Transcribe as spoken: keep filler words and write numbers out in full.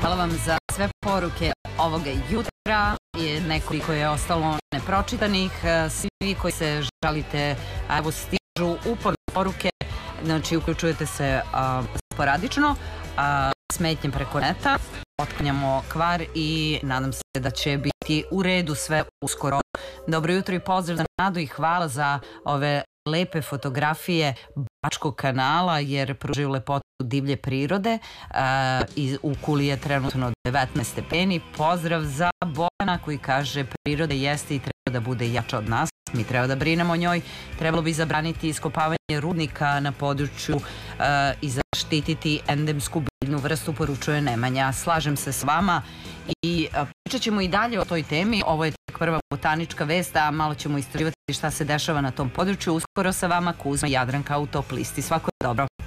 Hvala vam za sve poruke ovoga jutra. Nekoliko je ostalo nepročitanih. Svi koji se žalite, evo stižu uporno poruke, znači uključujete se sporadično, smetnjem preko neta, otklanjamo kvar i nadam se da će biti u redu sve uskoro. Dobro jutro i pozdrav za Nadu i hvala za ove lepe fotografije Bačkog kanala jer pružaju lepotu divlje prirode. U Kuli je trenutno devetnaest stepeni. Pozdrav za Bojana koji kaže priroda jeste i treba da bude jača od nas. Mi treba da brinemo o njoj. Trebalo bi zabraniti iskopavanje rudnika na području i zaštititi endemsku biljnu vrstu, poručuje Nemanja. Slažem se s vama i pričat ćemo i dalje o toj temi. Ovo je tek prva botanička vest, a malo ćemo istraživati šta se dešava na tom području. Uskoro sa vama Kuzma i Jadranka u Top listi. Svako dobro.